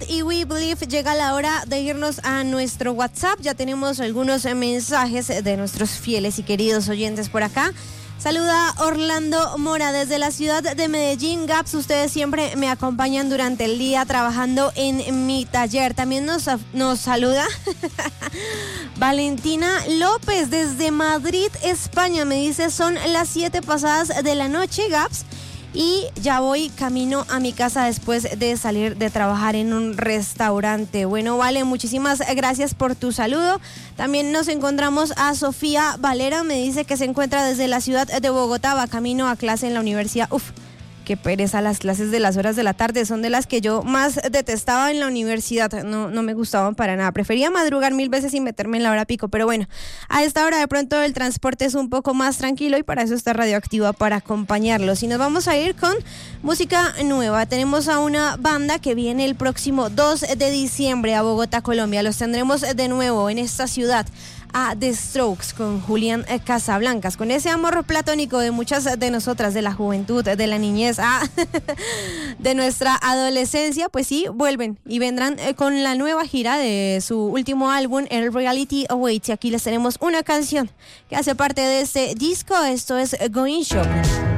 y We Believe, llega la hora de irnos a nuestro WhatsApp. Ya tenemos algunos mensajes de nuestros fieles y queridos oyentes por acá. Saluda Orlando Mora desde la ciudad de Medellín. Gaps, ustedes siempre me acompañan durante el día trabajando en mi taller. También nos saluda Valentina López desde Madrid, España. Me dice, son las 7 pasadas de la noche, Gaps, y ya voy camino a mi casa después de salir de trabajar en un restaurante. Bueno, Vale, muchísimas gracias por tu saludo. También nos encontramos a Sofía Valera, me dice que se encuentra desde la ciudad de Bogotá, va camino a clase en la universidad. Uf, qué pereza, las clases de las horas de la tarde son de las que yo más detestaba en la universidad. No me gustaban para nada. Prefería madrugar 1000 veces y meterme en la hora pico, pero bueno, a esta hora de pronto el transporte es un poco más tranquilo y para eso está Radioactiva, para acompañarlos. Y nos vamos a ir con música nueva. Tenemos a una banda que viene el próximo 2 de diciembre a Bogotá, Colombia. Los tendremos de nuevo en esta ciudad, a The Strokes con Julián Casablancas, con ese amor platónico de muchas de nosotras, de la juventud, de la niñez, de nuestra adolescencia. Pues sí, vuelven y vendrán con la nueva gira de su último álbum, El Reality Awaits, y aquí les tenemos una canción que hace parte de este disco. Esto es Going Shopping.